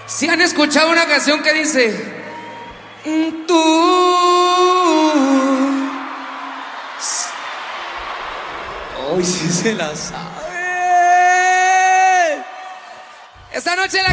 ¿Sí han escuchado una canción que dice tú? Hoy sí se la sabe. Esta noche la